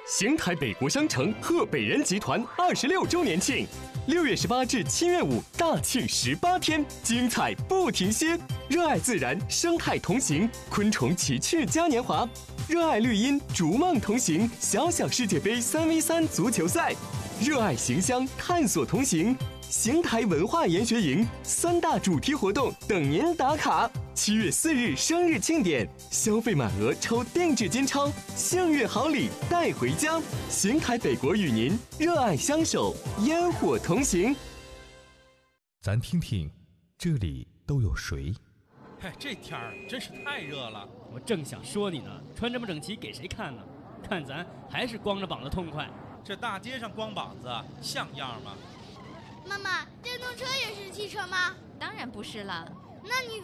邢台北国商城贺北人集团26周年庆，6月18至7月5大庆18天，精彩不停歇。热爱自然，生态同行，昆虫奇趣嘉年华；热爱绿荫，逐梦同行，小小世界杯3v3足球赛；热爱邢乡，探索同行。邢台文化研学营3大主题活动等您打卡。7月4日生日庆典，消费满额抽定制金钞，幸运好礼带回家。邢台北国与您热爱相守，烟火同行。 咱听听，这里都有谁？ 嗨，这天儿真是太热了。 我正想说你呢，穿这么整齐给谁看呢？看咱还是光着膀子痛快。 这大街上光膀子像样吗？ 妈妈，电动车也是汽车吗？ 当然不是了。 那你